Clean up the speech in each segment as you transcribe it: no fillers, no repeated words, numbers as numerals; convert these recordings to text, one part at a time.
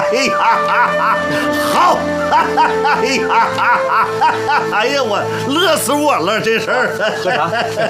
哎呀，好！哎呀，哎呀，我乐死我了，这事儿。 喝茶。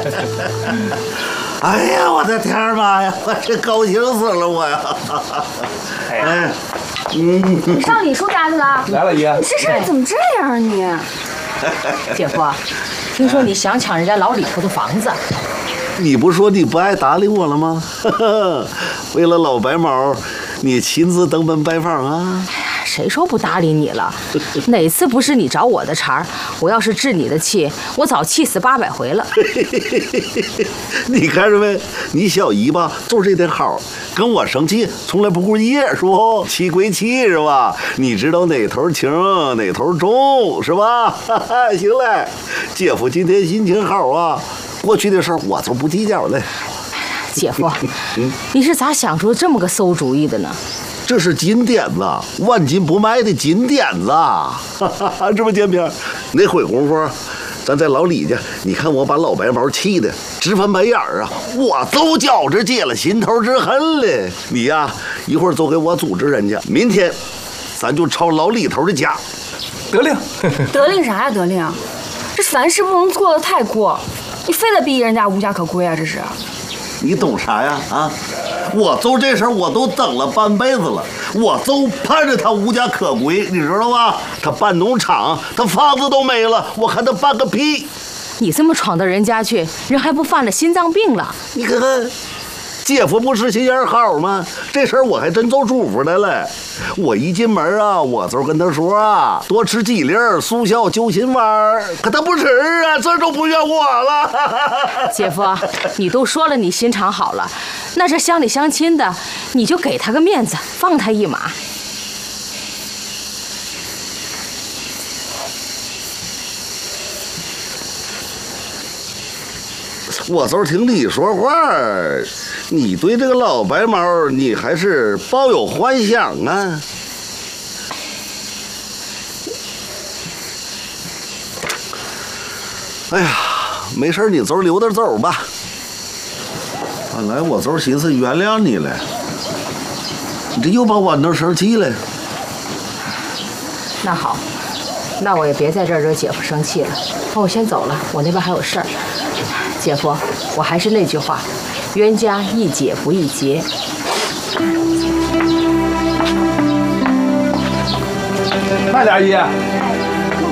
哎呀，我的天儿妈呀，我这高兴死了我呀！哎， 上李叔家去了？ 来了，爷。 你这事怎么这样啊你？ 姐夫，听说你想抢人家老李头的房子。 你不说你不爱搭理我了吗？为了老白毛，你亲自登门拜访啊！ 谁说不搭理你了？哪次不是你找我的茬儿？我要是治你的气，我早气死800回了。 你看着没？你小姨吧，就这点好，跟我生气从来不顾一，是不？气归气，是吧？你知道哪头轻哪头重，是吧？行嘞，姐夫今天心情好啊，过去的事儿我就不计较了。 姐夫，你是咋想出这么个馊主意的呢？ 这是金点子，万金不卖的金点子，这不见面？那会功夫，咱在老李家，你看我把老白毛气的直翻白眼儿啊，我都觉着解了心头之恨了。你呀，一会儿就给我组织人家，明天咱就抄老李头的家。 得令。 得令啥呀？得令，这凡事不能做得太过，你非得逼人家无家可归啊！这是。 你懂啥呀？啊！我做这事儿我都等了半辈子了，我都盼着他无家可归，你知道吧？他办农场，他房子都没了，我看他办个屁！ 你这么闯到人家去，人还不犯了心脏病了？ 你看看，姐夫不是心眼好吗？这事儿我还真做嘱咐来了。我一进门啊，我就跟他说啊，多吃几粒速效救心丸，可他不吃啊，这就不怨我了。 姐夫，你都说了你心肠好了，那这乡里乡亲的，你就给他个面子，放他一马。 我就是听你说话，你对这个老白毛，你还是抱有幻想啊。哎呀，没事，你就留着走吧。本来我就寻思原谅你了，你这又把我弄生气了。 那好，那我也别在这儿惹姐夫生气了。那我先走了，我那边还有事儿。姐夫，我还是那句话，冤家宜解不宜结。 慢点，姨。